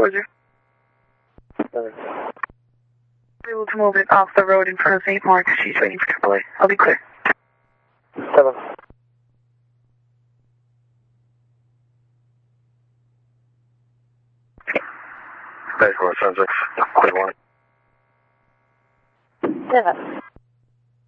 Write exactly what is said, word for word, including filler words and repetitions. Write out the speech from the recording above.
towards you. Seven. Able to move it off the road in front of Saint Mark. She's waiting for triple A. I'll be clear. Seven. Hey, four seven six, clear one. Seven.